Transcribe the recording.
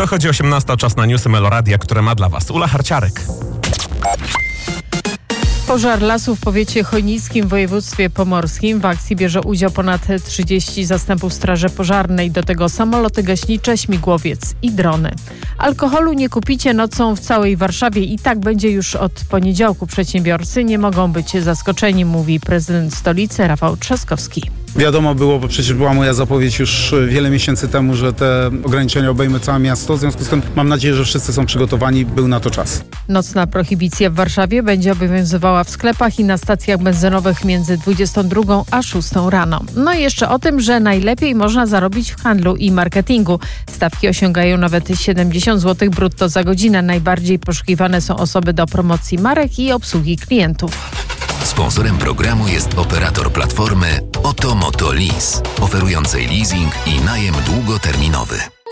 Dochodzi 18, czas na newsy Meloradia, które ma dla Was Ula Harciarek. Pożar lasu w powiecie chojnickim w województwie pomorskim. W akcji bierze udział ponad 30 zastępów straży pożarnej. Do tego samoloty gaśnicze, śmigłowiec i drony. Alkoholu nie kupicie nocą w całej Warszawie i tak będzie już od poniedziałku. Przedsiębiorcy nie mogą być zaskoczeni, mówi prezydent stolicy Rafał Trzaskowski. Wiadomo było, bo przecież była moja zapowiedź już wiele miesięcy temu, że te ograniczenia obejmą całe miasto. W związku z tym mam nadzieję, że wszyscy są przygotowani. Był na to czas. Nocna prohibicja w Warszawie będzie obowiązywała w sklepach i na stacjach benzynowych między 22 a 6 rano. No i jeszcze o tym, że najlepiej można zarobić w handlu i marketingu. Stawki osiągają nawet 70 zł brutto za godzinę. Najbardziej poszukiwane są osoby do promocji marek i obsługi klientów. Sponsorem programu jest operator platformy Oto Moto Lease, oferującej leasing i najem długoterminowy.